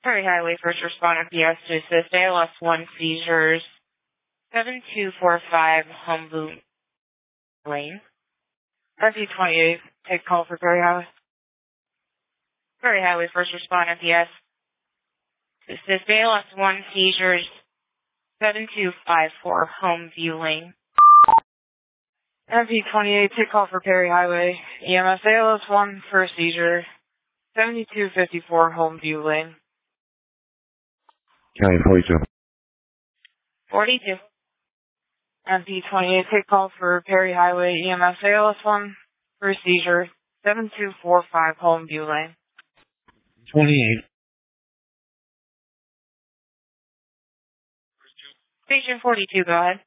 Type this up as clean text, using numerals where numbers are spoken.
Perry Highway First Responder PS to assist ALS 1 seizures 7245 Humboldt Lane. RV28, take call for Perry Highway. Perry Highway First Responder PS to assist ALS 1 seizures 7254 Homeview Lane. RV28, take call for Perry Highway. EMS ALS 1 for a seizure 7254 Homeview Lane. County 42. 42. RV28, take call for Perry Highway. EMS ALS 1 for a seizure 7245 Homeview Lane. 28. Station 42, go ahead.